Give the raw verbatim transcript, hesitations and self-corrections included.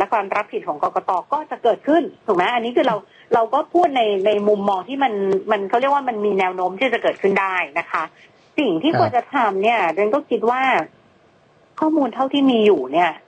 ความรับผิดของกกต.ก็จะเกิดขึ้นถูกไหมอันนี้คือเราเราก็พูดในในมุมมองที่มันมันเขาเรียกว่ามันมีแนวโน้มที่จะเกิดขึ้นได้นะคะสิ่งที่ควรจะทำเนี่ยเรนก็คิดว่าข้อมูลเท่าที่มีอยู่เนี่ย